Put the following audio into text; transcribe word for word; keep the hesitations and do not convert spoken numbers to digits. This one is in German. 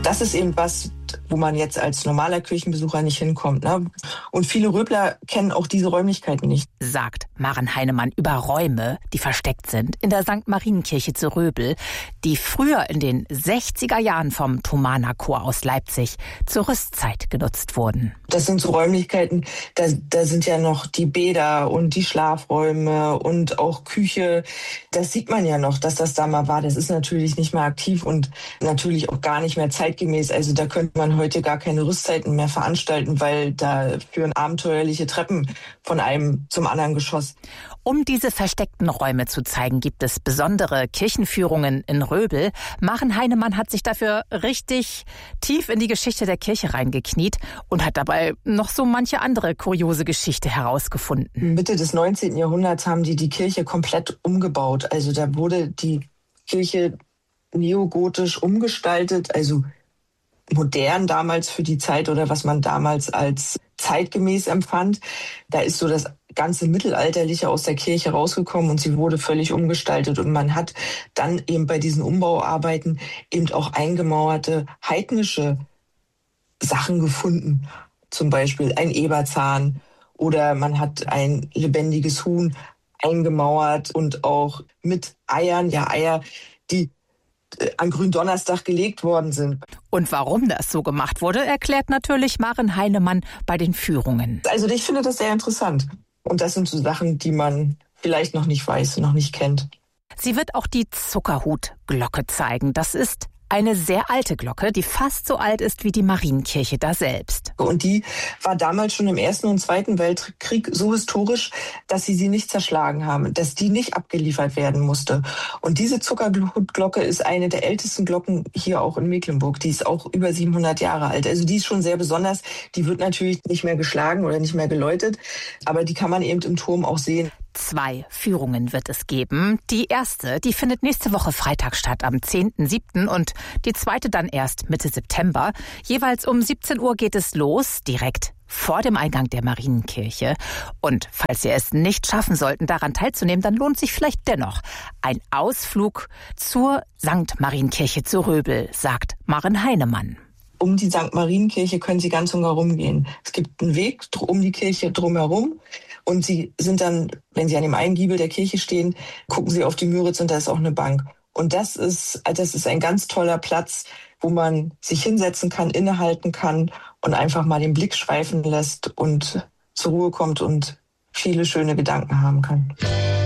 das ist eben was, wo man jetzt als normaler Kirchenbesucher nicht hinkommt. Ne? Und viele Röbler kennen auch diese Räumlichkeiten nicht. Sagt Maren Heinemann über Räume, die versteckt sind in der Sankt Marienkirche zu Röbel, die früher in den sechziger Jahren vom Thomaner Chor aus Leipzig zur Rüstzeit genutzt wurden. Das sind so Räumlichkeiten, da, da sind ja noch die Bäder und die Schlafräume und auch Küche. Das sieht man ja noch, dass das da mal war. Das ist natürlich nicht mehr aktiv und natürlich auch gar nicht mehr zeitgemäß. Also da könnte man heute gar keine Rüstzeiten mehr veranstalten, weil da führen abenteuerliche Treppen von einem zum anderen Geschoss. Um diese versteckten Räume zu zeigen, gibt es besondere Kirchenführungen in Röbel. Maren Heinemann hat sich dafür richtig tief in die Geschichte der Kirche reingekniet und hat dabei noch so manche andere kuriose Geschichte herausgefunden. Mitte des neunzehnten Jahrhunderts haben die die Kirche komplett umgebaut. Also da wurde die Kirche neogotisch umgestaltet, also modern damals für die Zeit oder was man damals als zeitgemäß empfand. Da ist so das ganze Mittelalterliche aus der Kirche rausgekommen und sie wurde völlig umgestaltet. Und man hat dann eben bei diesen Umbauarbeiten eben auch eingemauerte heidnische Sachen gefunden. Zum Beispiel ein Eberzahn oder man hat ein lebendiges Huhn eingemauert und auch mit Eiern, ja Eier, die an Gründonnerstag gelegt worden sind. Und warum das so gemacht wurde, erklärt natürlich Maren Heinemann bei den Führungen. Also ich finde das sehr interessant. Und das sind so Sachen, die man vielleicht noch nicht weiß, noch nicht kennt. Sie wird auch die Zuckerhutglocke zeigen. Das ist eine sehr alte Glocke, die fast so alt ist wie die Marienkirche da selbst. Und die war damals schon im Ersten und Zweiten Weltkrieg so historisch, dass sie sie nicht zerschlagen haben, dass die nicht abgeliefert werden musste. Und diese Zuckerhutglocke ist eine der ältesten Glocken hier auch in Mecklenburg. Die ist auch über siebenhundert Jahre alt. Also die ist schon sehr besonders. Die wird natürlich nicht mehr geschlagen oder nicht mehr geläutet, aber die kann man eben im Turm auch sehen. Zwei Führungen wird es geben. Die erste, die findet nächste Woche Freitag statt, am zehnten siebten und die zweite dann erst Mitte September. Jeweils um siebzehn Uhr geht es los, direkt vor dem Eingang der Marienkirche. Und falls Sie es nicht schaffen sollten, daran teilzunehmen, dann lohnt sich vielleicht dennoch ein Ausflug zur Sankt Marienkirche zu Röbel, sagt Maren Heinemann. Um die Sankt Marienkirche können Sie ganz herum gehen. Es gibt einen Weg um die Kirche drumherum. Und Sie sind dann, wenn Sie an dem einen Giebel der Kirche stehen, gucken Sie auf die Müritz und da ist auch eine Bank. Und das ist, das ist ein ganz toller Platz, wo man sich hinsetzen kann, innehalten kann und einfach mal den Blick schweifen lässt und zur Ruhe kommt und viele schöne Gedanken haben kann.